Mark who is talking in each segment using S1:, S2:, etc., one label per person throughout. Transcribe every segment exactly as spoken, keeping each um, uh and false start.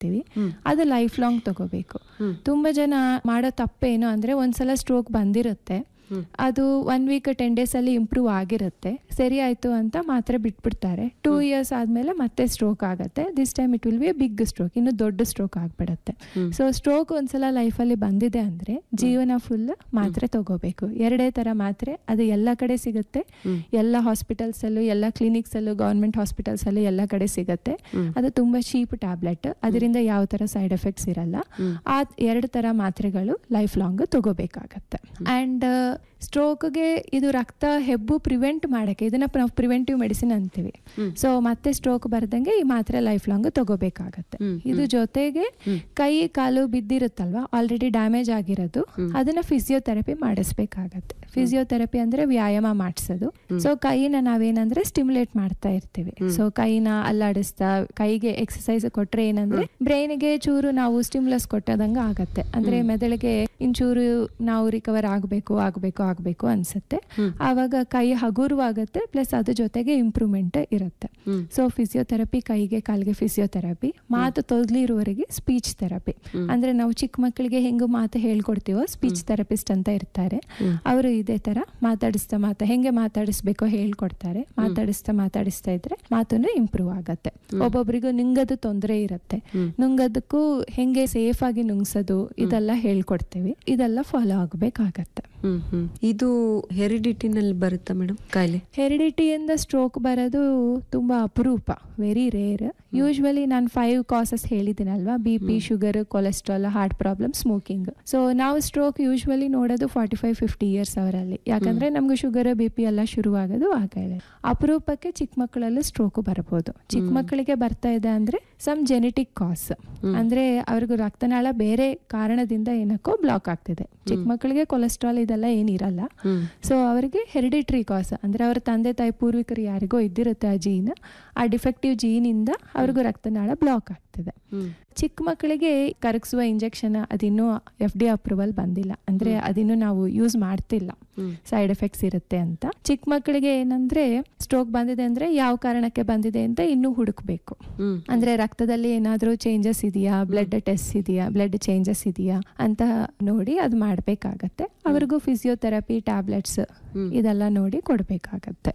S1: ಹೇಳ್ತೀವಿ, ಅದು life long ತಗೋಬೇಕು. ತುಂಬಾ ಜನ ಮಾಡೋ ತಪ್ಪೇನು ಅಂದ್ರೆ ಒಂದ್ಸಲ ಸ್ಟ್ರೋಕ್ ಬಂದಿರುತ್ತೆ, ಅದು ಒನ್ ವೀಕ್ ಟೆನ್ ಡೇಸ್ ಅಲ್ಲಿ ಇಂಪ್ರೂವ್ ಆಗಿರುತ್ತೆ, ಸರಿ ಆಯ್ತು ಅಂತ ಮಾತ್ರ ಬಿಟ್ಬಿಡ್ತಾರೆ. ಟೂ ಇಯರ್ಸ್ ಆದ್ಮೇಲೆ ಮತ್ತೆ ಸ್ಟ್ರೋಕ್ ಆಗುತ್ತೆ. This time it will be big stroke, ಇನ್ನು ದೊಡ್ಡ ಸ್ಟ್ರೋಕ್ ಆಗ್ಬಿಡುತ್ತೆ. ಸೊ ಸ್ಟ್ರೋಕ್ ಒಂದ್ಸಲ ಲೈಫಲ್ಲಿ ಬಂದಿದೆ ಅಂದ್ರೆ ಜೀವನ ಫುಲ್ ಮಾತ್ರೆ ತಗೋಬೇಕು. ಎರಡೇ ತರ ಮಾತ್ರೆ, ಅದು ಎಲ್ಲ ಕಡೆ ಸಿಗುತ್ತೆ, ಎಲ್ಲ ಹಾಸ್ಪಿಟಲ್ಸ್ ಅಲ್ಲೂ ಎಲ್ಲ ಕ್ಲಿನಿಕ್ಸ್ ಅಲ್ಲೂ ಗೌರ್ಮೆಂಟ್ ಹಾಸ್ಪಿಟಲ್ಸ್ ಅಲ್ಲೂ ಎಲ್ಲ ಕಡೆ ಸಿಗುತ್ತೆ. ಅದು ತುಂಬಾ ಚೀಪ್ ಟ್ಯಾಬ್ಲೆಟ್, ಅದರಿಂದ ಯಾವ ತರ ಸೈಡ್ ಎಫೆಕ್ಟ್ಸ್ ಇರಲ್ಲ. ಆ ಎರಡು ತರ ಮಾತ್ರೆಗಳು ಲೈಫ್ ಲಾಂಗ್ ತಗೋಬೇಕಾಗತ್ತೆ. ಅಂಡ್ ಸ್ಟ್ರೋಕ್ಗೆ ಇದು ರಕ್ತ ಹೆಬ್ಬು ಪ್ರಿವೆಂಟ್ ಮಾಡಕ್ಕೆ, ಇದನ್ನ ನಾವು ಪ್ರಿವೆಂಟಿವ್ ಮೆಡಿಸಿನ್ ಅಂತೀವಿ. ಸೊ ಮತ್ತೆ ಸ್ಟ್ರೋಕ್ ಬರ್ದಂಗೆ ಈ ಮಾತ್ರೆ ಲೈಫ್ ಲಾಂಗ್ ತಗೋಬೇಕಾಗತ್ತೆ. ಇದು ಜೊತೆಗೆ ಕೈ ಕಾಲು ಬಿದ್ದಿರುತ್ತಲ್ವಾ, ಆಲ್ರೆಡಿ ಡ್ಯಾಮೇಜ್ ಆಗಿರೋದು, ಅದನ್ನ ಫಿಸಿಯೋಥೆರಪಿ ಮಾಡಿಸ್ಬೇಕಾಗತ್ತೆ. ಫಿಸಿಯೋಥೆರಪಿ ಅಂದ್ರೆ ವ್ಯಾಯಾಮ ಮಾಡಿಸೋದು. ಸೊ ಕೈನ ನಾವೇನಂದ್ರೆ ಸ್ಟಿಮ್ಯುಲೇಟ್ ಮಾಡ್ತಾ ಇರ್ತೀವಿ. ಸೊ ಕೈನ ಅಲ್ಲಾಡಿಸ್ತಾ ಕೈಗೆ ಎಕ್ಸಸೈಸ್ ಕೊಟ್ರೆ ಏನಂದ್ರೆ ಬ್ರೈನ್ಗೆ ಚೂರು ನಾವು ಸ್ಟಿಮ್ಯುಲಸ್ ಕೊಟ್ಟದಂಗ ಆಗತ್ತೆ. ಅಂದ್ರೆ ಮೆದುಳಿಗೆ ಇಂಚೂರು ನಾವು ರಿಕವರ್ ಆಗಬೇಕು ಆಗಬೇಕು ಆಗಬೇಕು ಅನ್ಸುತ್ತೆ. ಆವಾಗ ಕೈ ಹಗುರವಾಗುತ್ತೆ, ಪ್ಲಸ್ ಅದ್ರ ಜೊತೆಗೆ ಇಂಪ್ರೂವ್ಮೆಂಟ್ ಇರುತ್ತೆ. ಸೊ ಫಿಸಿಯೋಥೆರಪಿ, ಕೈಗೆ ಕಾಲಿಗೆ ಫಿಸಿಯೋಥೆರಪಿ, ಮಾತು ತೊದಲಿರುವವರೆಗೆ ಸ್ಪೀಚ್ ಥೆರಪಿ. ಅಂದ್ರೆ ನಾವು ಚಿಕ್ಕ ಮಕ್ಕಳಿಗೆ ಹೆಂಗ ಮಾತು ಹೇಳ್ಕೊಡ್ತೀವೋ ಸ್ಪೀಚ್ ಥೆರಪಿಸ್ಟ್ ಅಂತ ಇರ್ತಾರೆ, ಅವರು ಇದೇ ತರ ಮಾತಾಡಿಸ್ತಾ ಮಾತಾ ಹೆಂಗೆ ಮಾತಾಡಿಸ್ಬೇಕೋ ಹೇಳ್ಕೊಡ್ತಾರೆ. ಮಾತಾಡಿಸ್ತಾ ಮಾತಾಡಿಸ್ತಾ ಇದ್ರೆ ಮಾತನ್ನು ಇಂಪ್ರೂವ್ ಆಗತ್ತೆ. ಒಬ್ಬೊಬ್ರಿಗೂ ನುಂಗದು ತೊಂದರೆ ಇರುತ್ತೆ, ನುಂಗದಕ್ಕೂ ಹೆಂಗೆ ಸೇಫ್ ಆಗಿ ನುಂಗ್ಸೋದು ಇದೆಲ್ಲ ಹೇಳ್ಕೊಡ್ತೇವೆ. ಇದೆಲ್ಲ ಫಾಲೋ ಆಗ್ಬೇಕಾಗತ್ತೆ.
S2: ಇದು ಹೆರಿಡಿಟಿನಲ್ಲಿ ಬರುತ್ತಾ ಮೇಡಮ್ ಕಾಯಿಲೆ?
S1: ಹೆರಿಡಿಟಿಯಿಂದ ಸ್ಟ್ರೋಕ್ ಬರೋದು ತುಂಬಾ ಅಪರೂಪ, ವೆರಿ ರೇರ್. ಯೂಶ್ವಲಿ ನಾನು five causes ಹೇಳಿದ್ದೀನಲ್ವಾ, B P, sugar, cholesterol, heart problem, smoking. So ನಾವು ಸ್ಟ್ರೋಕ್ ಯೂಶ್ವಲಿ ನೋಡೋದು ಫಾರ್ಟಿ ಫೈವ್ ಫಿಫ್ಟಿ ಇಯರ್ಸ್ ಅವರಲ್ಲಿ, ಯಾಕಂದ್ರೆ ನಮ್ಗೆ ಶುಗರ್ ಬಿ ಪಿ ಎಲ್ಲ ಶುರುವಾಗೋದು ಆ ಕಾಯಿಲೆ. ಅಪರೂಪಕ್ಕೆ ಚಿಕ್ಕ ಮಕ್ಕಳಲ್ಲೂ ಸ್ಟ್ರೋಕ್ ಬರಬಹುದು. ಚಿಕ್ಕ ಮಕ್ಕಳಿಗೆ ಬರ್ತಾ ಇದೆ ಅಂದ್ರೆ ಸಮ್ ಜೆನೆಟಿಕ್ ಕಾಸ್, ಅಂದ್ರೆ ಅವ್ರಿಗೂ ರಕ್ತನಾಳ ಬೇರೆ ಕಾರಣದಿಂದ ಏನಕ್ಕೋ ಬ್ಲಾಕ್ ಆಗ್ತಿದೆ. ಚಿಕ್ಕ ಮಕ್ಕಳಿಗೆ ಕೊಲೆಸ್ಟ್ರಾಲ್ ಇದೆಲ್ಲ ಏನಿರಲ್ಲ. ಸೊ ಅವರಿಗೆ ಹೆರಿಡಿಟ್ರಿ ಕಾಸ್ ಅಂದ್ರೆ ಅವ್ರ ತಂದೆ ತಾಯಿ ಪೂರ್ವಿಕರು ಯಾರಿಗೋ ಇದ್ದಿರುತ್ತೆ ಆ ಜೀನ್, ಆ ಡಿಫೆಕ್ಟಿವ್ ಜೀನ್ ಇಂದ ಅವ್ರಿಗೂ ರಕ್ತನಾಳ ಬ್ಲಾಕ್ ಆಗ್ತಿದೆ. ಚಿಕ್ಕ ಮಕ್ಕಳಿಗೆ ಕರಗಿಸುವ ಇಂಜೆಕ್ಷನ್ ಅದಿನ್ನೂ ಎಫ್ ಡಿ ಅಪ್ರೂವಲ್ ಬಂದಿಲ್ಲ, ಅಂದ್ರೆ ಅದಿನ್ನೂ ನಾವು ಯೂಸ್ ಮಾಡ್ತಿಲ್ಲ, ಸೈಡ್ ಎಫೆಕ್ಟ್ಸ್ ಇರುತ್ತೆ ಅಂತ. ಚಿಕ್ಕ ಮಕ್ಕಳಿಗೆ ಏನಂದ್ರೆ ಸ್ಟ್ರೋಕ್ ಬಂದಿದೆ ಅಂದ್ರೆ ಯಾವ ಕಾರಣಕ್ಕೆ ಬಂದಿದೆ ಅಂತ ಇನ್ನೂ ಹುಡುಕ್ಬೇಕು. ಅಂದ್ರೆ ರಕ್ತದಲ್ಲಿ ಏನಾದ್ರೂ ಚೇಂಜಸ್ ಇದೆಯಾ, ಬ್ಲಡ್ ಟೆಸ್ಟ್ ಇದೆಯಾ, ಬ್ಲಡ್ ಚೇಂಜಸ್ ಇದೆಯಾ ಅಂತ ನೋಡಿ ಅದು ಮಾಡ್ಬೇಕಾಗತ್ತೆ. ಅವ್ರಿಗೂ ಫಿಸಿಯೋಥೆರಪಿ, ಟ್ಯಾಬ್ಲೆಟ್ಸ್ ಇದೆಲ್ಲ ನೋಡಿ ಕೊಡ್ಬೇಕಾಗತ್ತೆ.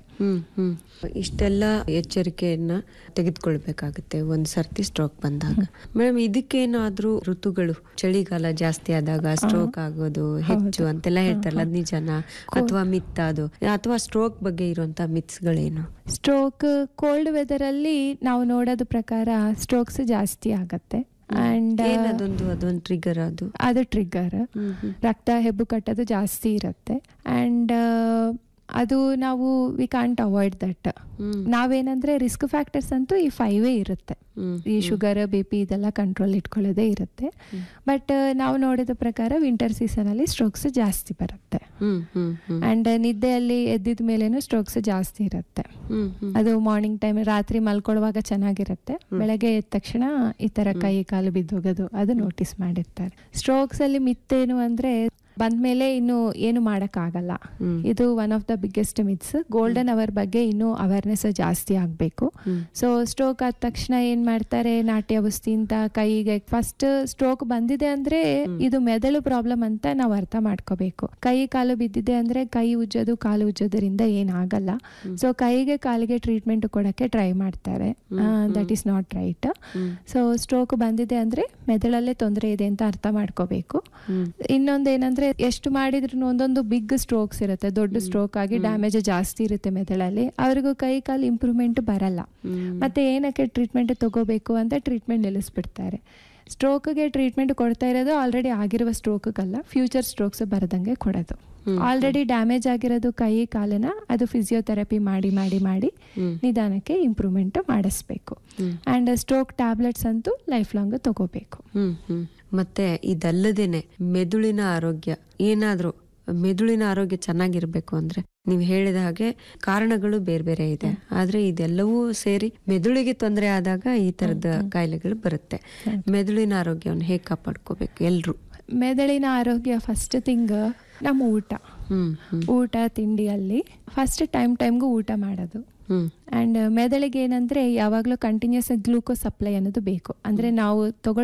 S2: ಇಷ್ಟೆಲ್ಲ ಎಚ್ಚರಿಕೆಯನ್ನ ತೆಗೆದುಕೊಳ್ಬೇಕಾಗತ್ತೆ ಒಂದ್ ಸರ್ತಿ ಸ್ಟ್ರೋಕ್ ಬಂದಾಗ. ಮೇಡಮ್, ಇದಕ್ಕೇನಾದ್ರೂ ಋತುಗಳು, ಚಳಿಗಾಲ ಜಾಸ್ತಿ ಆದಾಗ ಸ್ಟ್ರೋಕ್ ಆಗೋದು ಹೆಚ್ಚು ಅಂತೆಲ್ಲ ಹೇಳ್ತಾರಲ್ಲ, ಅದ್ ನಿಜನಾ ಅಥವಾ ಮಿತ್ ಅದು, ಅಥವಾ ಸ್ಟ್ರೋಕ್ ಬಗ್ಗೆ ಇರುವಂತ ಮಿತ್ಸ್ ಗಳೇನು?
S1: ಸ್ಟ್ರೋಕ್ ಕೋಲ್ಡ್ ವೆದರ್ ಅಲ್ಲಿ ನಾವು ನೋಡೋದ ಪ್ರಕಾರ ಸ್ಟ್ರೋಕ್ಸ್ ಜಾಸ್ತಿ ಆಗತ್ತೆ. ಅಂಡ್
S2: ಅದೊಂದು ಅದೊಂದು ಟ್ರಿಗರ್, ಅದು
S1: ಅದು ಟ್ರಿಗರ್, ರಕ್ತ ಹೆಬ್ಬು ಕಟ್ಟೋದು ಜಾಸ್ತಿ ಇರುತ್ತೆ. ಅಂಡ್ ಅದು ನಾವು we can't avoid that. ನಾವೇನಂದ್ರೆ risk factors ಅಂತೂ ಈ ಫೈವೇ ಇರುತ್ತೆ, ಈ ಶುಗರ್, ಬಿ ಪಿ ಇದೆಲ್ಲ ಕಂಟ್ರೋಲ್ ಇಟ್ಕೊಳ್ಳೋದೇ ಇರುತ್ತೆ. ಬಟ್ ನಾವು ನೋಡಿದ ಪ್ರಕಾರ ವಿಂಟರ್ ಸೀಸನ್ ಅಲ್ಲಿ ಸ್ಟ್ರೋಕ್ಸ್ ಜಾಸ್ತಿ ಬರುತ್ತೆ. ಅಂಡ್ ನಿದ್ದೆಯಲ್ಲಿ ಎದ್ದಿದ ಮೇಲೇನು ಸ್ಟ್ರೋಕ್ಸ್ ಜಾಸ್ತಿ ಇರುತ್ತೆ. ಅದು ಮಾರ್ನಿಂಗ್ ಟೈಮ್, ರಾತ್ರಿ ಮಲ್ಕೊಳ್ಳುವಾಗ ಚೆನ್ನಾಗಿರುತ್ತೆ, ಬೆಳಗ್ಗೆ ಎದ್ದ ತಕ್ಷಣ ಈ ತರ ಕೈ ಕಾಲು ಬಿದ್ದೋಗೋದು ಅದು ನೋಟಿಸ್ ಮಾಡಿರ್ತಾರೆ. ಸ್ಟ್ರೋಕ್ಸ್ ಅಲ್ಲಿ ಮಿತ್ತೇನು ಅಂದ್ರೆ ಬಂದ್ಮೇಲೆ ಇನ್ನು ಏನು ಮಾಡಕ್ ಆಗಲ್ಲ. ಇದು one of the biggest myths. Golden hour ಬಗ್ಗೆ ಇನ್ನೂ ಅವೇರ್ನೆಸ್ ಜಾಸ್ತಿ ಆಗ್ಬೇಕು. ಸೊ ಸ್ಟ್ರೋಕ್ ಆದ ತಕ್ಷಣ ಏನ್ ಮಾಡ್ತಾರೆ, ನಾಟ್ಯ ಔಷಧಿ ಅಂತ ಕೈಗೆ, ಫಸ್ಟ್ ಸ್ಟ್ರೋಕ್ ಬಂದಿದೆ ಅಂದ್ರೆ ಇದು ಮೆದುಳು ಪ್ರಾಬ್ಲಮ್ ಅಂತ ನಾವು ಅರ್ಥ ಮಾಡ್ಕೋಬೇಕು. ಕೈ ಕಾಲು ಬಿದ್ದಿದೆ ಅಂದ್ರೆ ಕೈ ಉಜ್ಜೋದು, ಕಾಲು ಉಜ್ಜೋದ್ರಿಂದ ಏನಾಗಲ್ಲ. ಸೊ ಕೈಗೆ ಕಾಲಿಗೆ ಟ್ರೀಟ್ಮೆಂಟ್ ಕೊಡಕ್ಕೆ ಟ್ರೈ ಮಾಡ್ತಾರೆ, that is not right. So stroke ಬಂದಿದೆ ಅಂದ್ರೆ ಮೆದುಳಲ್ಲೇ ತೊಂದರೆ ಇದೆ ಅಂತ ಅರ್ಥ ಮಾಡ್ಕೋಬೇಕು. ಇನ್ನೊಂದೇನಂದ್ರೆ ಎಷ್ಟು ಮಾಡಿದ್ರು ಒಂದೊಂದು ಬಿಗ್ ಸ್ಟ್ರೋಕ್ಸ್ ಇರುತ್ತೆ, ದೊಡ್ಡ ಸ್ಟ್ರೋಕ್ ಆಗಿ ಡ್ಯಾಮೇಜ್ ಜಾಸ್ತಿ ಇರುತ್ತೆ ಮೆದುಳಲ್ಲಿ, ಅವ್ರಿಗೂ ಕೈ ಕಾಲು ಇಂಪ್ರೂವ್ಮೆಂಟ್ ಬರಲ್ಲ. ಮತ್ತೆ ಏನಕ್ಕೆ ಟ್ರೀಟ್ಮೆಂಟ್ ತಗೋಬೇಕು ಅಂತ ಟ್ರೀಟ್ಮೆಂಟ್ ನಿಲ್ಲಿಸ್ಬಿಡ್ತಾರೆ. ಸ್ಟ್ರೋಕ್ಗೆ ಟ್ರೀಟ್ಮೆಂಟ್ ಕೊಡ್ತಾ ಇರೋದು ಆಲ್ರೆಡಿ ಆಗಿರುವ ಸ್ಟ್ರೋಕ್ಗಲ್ಲ, ಫ್ಯೂಚರ್ ಸ್ಟ್ರೋಕ್ಸ್ ಬರದಂಗೆ ಕೊಡೋದು. ಆಲ್ರೆಡಿ ಡ್ಯಾಮೇಜ್ ಆಗಿರೋದು ಕೈ ಕಾಲನ್ನ ಅದು ಫಿಸಿಯೋಥೆರಪಿ ಮಾಡಿ ಮಾಡಿ ಮಾಡಿ ನಿಧಾನಕ್ಕೆ ಇಂಪ್ರೂವ್ಮೆಂಟ್ ಮಾಡಿಸ್ಬೇಕು. ಅಂಡ್ ಸ್ಟ್ರೋಕ್ ಟ್ಯಾಬ್ಲೆಟ್ಸ್ ಅಂತೂ ಲೈಫ್ ಲಾಂಗ್ ತಗೋಬೇಕು.
S2: ಮತ್ತೆ ಇದಲ್ಲದೇನೆ ಮೆದುಳಿನ ಆರೋಗ್ಯ, ಏನಾದ್ರೂ ಮೆದುಳಿನ ಆರೋಗ್ಯ ಚೆನ್ನಾಗಿರ್ಬೇಕು ಅಂದ್ರೆ ನೀವು ಹೇಳಿದ ಹಾಗೆ ಕಾರಣಗಳು ಬೇರೆ ಬೇರೆ ಇದೆ, ಆದ್ರೆ ಇದೆಲ್ಲವೂ ಸೇರಿ ಮೆದುಳಿಗೆ ತೊಂದರೆ ಆದಾಗ ಈ ತರದ ಕಾಯಿಲೆಗಳು ಬರುತ್ತೆ. ಮೆದುಳಿನ ಆರೋಗ್ಯವನ್ನು ಹೇಗೆ ಕಾಪಾಡ್ಕೋಬೇಕು ಎಲ್ರು?
S1: ಮೆದುಳಿನ ಆರೋಗ್ಯ ಫಸ್ಟ್ ಥಿಂಗ್ ನಮ್ಮ ಊಟ. ಊಟ ತಿಂಡಿಯಲ್ಲಿ ಫಸ್ಟ್ ಟೈಮ್ ಟೈಮ್ಗೂ ಊಟ ಮಾಡೋದು. ಅಂಡ್ ಮೆದುಳಿಗೆ ಏನಂದ್ರೆ ಯಾವಾಗಲೂ ಕಂಟಿನ್ಯೂಸ್ ಗ್ಲೂಕೋಸ್ ಸಪ್ಲೈ ಅನ್ನೋದು ಬೇಕು. ಅಂದ್ರೆ ನಾವು ತಗೊಳ್ಳೋ